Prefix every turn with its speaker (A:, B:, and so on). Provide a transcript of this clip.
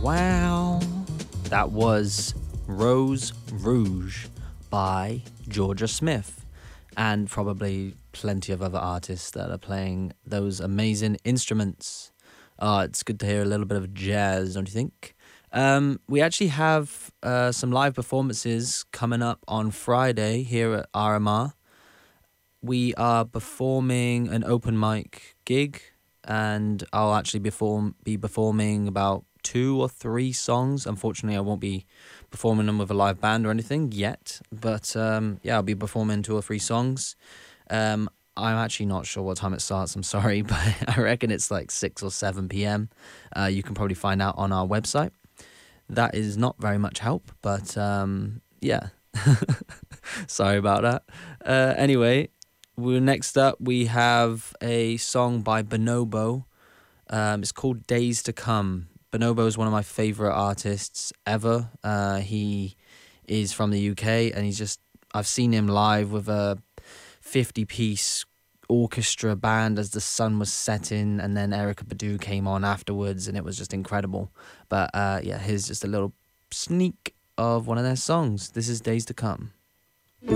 A: Wow. That was Rose Rouge by Georgia Smith, and probably plenty of other artists that are playing those amazing instruments. It's good to hear a little bit of jazz, don't you think? We actually have some live performances coming up on Friday here at RMR. We are performing an open mic gig, and I'll actually be performing about 2 or 3 songs. Unfortunately, I won't be performing them with a live band or anything yet, but yeah, I'll be performing 2 or 3 songs. I'm actually not sure what time it starts, I'm sorry, but I reckon it's like 6 or 7 p.m. You can probably find out on our website. That is not very much help, but yeah. Sorry about that. Anyway, next up we have a song by Bonobo. It's called Days to Come. Bonobo is one of my favourite artists ever. He is from the UK, and I've seen him live with a 50-piece orchestra band as the sun was setting, and then Erykah Badu came on afterwards, and it was just incredible. But yeah, here's just a little sneak of one of their songs. This is Days to Come.